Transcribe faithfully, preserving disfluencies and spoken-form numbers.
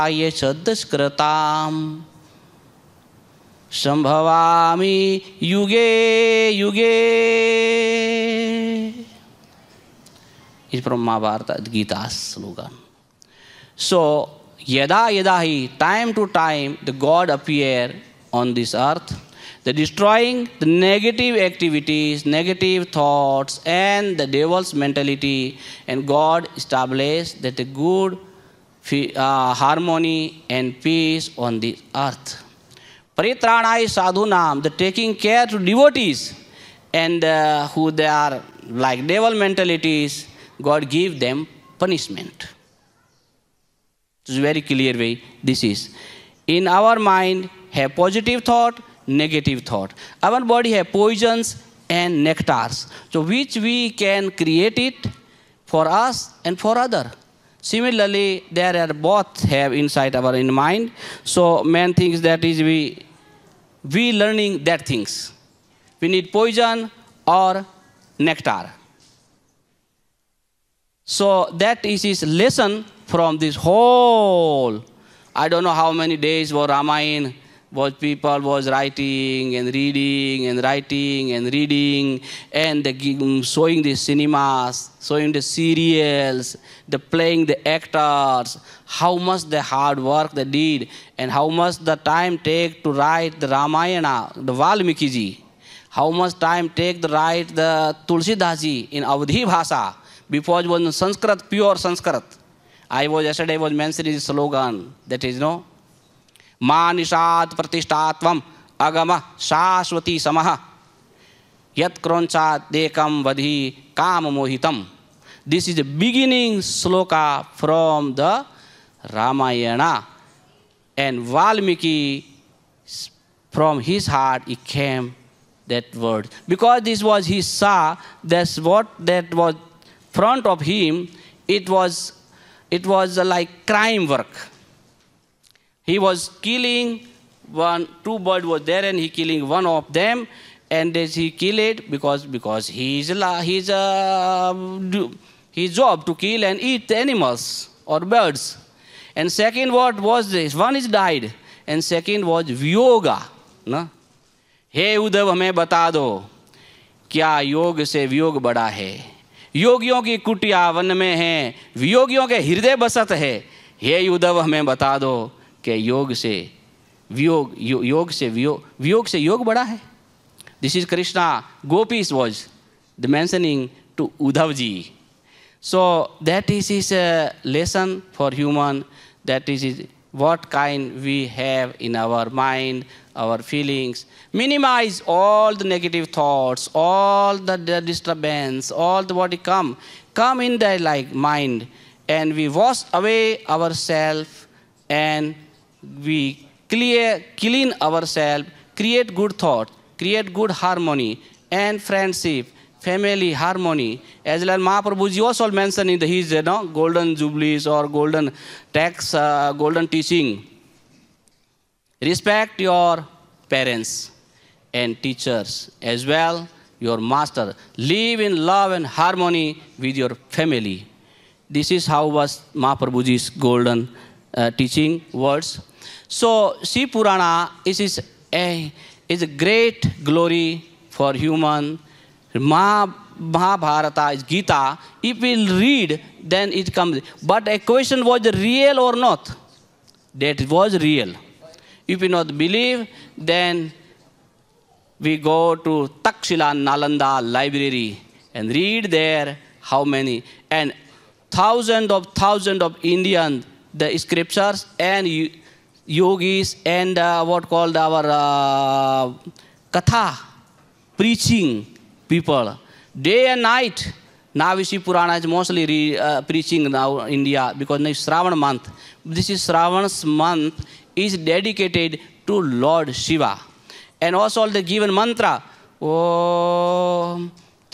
Sadaskritam Sambhavami Yuge Yuge. Is from Mahabharata, Gita's slogan. So, yada yada hi, time to time, the God appear on this earth, the destroying the negative activities, negative thoughts, and the devil's mentality, and God established that a good uh, harmony and peace on the earth. Paritranai sadhunam, the taking care to devotees, and uh, who they are like devil mentalities, God give them punishment. It's a very clear way this is. In our mind, have positive thought, negative thought. Our body have poisons and nectars. So which we can create it for us and for other. Similarly, there are both have inside our in mind. So man thinks that is we, we learning that things. We need poison or nectar. So that is his lesson from this whole, I don't know how many days was Ramayana, was people was writing and reading and writing and reading and the, showing the cinemas, showing the serials, the playing the actors, how much the hard work they did and how much the time take to write the Ramayana, the Valmiki ji, how much time take to write the Tulsidas ji in Avadhi Bhasha. Before it was in Sanskrit, pure Sanskrit. I was yesterday was mentioning the slogan that is no Ma Nishad Pratishtatvam Agama Shashwati Samaha Yat Kroncha Dekam Vadhi Kam Mohitam. This is the beginning sloka from the Ramayana. And Valmiki, from his heart, it came that word. Because this was he saw, that's what that was front of him, it was it was like crime work. He was killing one, two birds was there and he killing one of them, and as he killed it because because he's he's uh, his job to kill and eat the animals or birds. And second what was this? One is died, and second was viyoga. ना हे उद्धव हमें बता दो क्या योग से वियोग बड़ा है? योगियों की कुटिया वन में है, वियोगियों के हृदय बसत है। हे उद्धव हमें बता दो कि योग से वियोग यो, योग से वियोग वियोग से योग बड़ा है. This is Krishna. Gopis was the mentioning to Uddhav ji. So that is his uh, lesson for human. That is his, what kind we have in our mind, our feelings. Minimize all the negative thoughts, all the, the disturbance, all the what come, come in the like mind, and we wash away ourselves and we clear, clean ourselves, create good thought, create good harmony and friendship, family harmony. As well, Mahaprabhuji also mentioned in the, his you know, golden jubilees or golden text, uh, golden teaching. Respect your parents and teachers as well, your master. Live in love and harmony with your family. This is how was Mahaprabhuji's golden uh, teaching words. So, Shiv Purana is, is, a, is a great glory for human. Mahabharata is Gita. If we read, then it comes. But a question was real or not? That was real. If we not believe, then we go to Takshila Nalanda library and read there how many. And thousands of thousands of Indian, the scriptures and yogis and uh, what called our uh, katha, preaching people, day and night. Now Shiv Purana is mostly re, uh, preaching now in India because now it's Shravan month. This is Shravan's month is dedicated to Lord Shiva. And also the given mantra, Om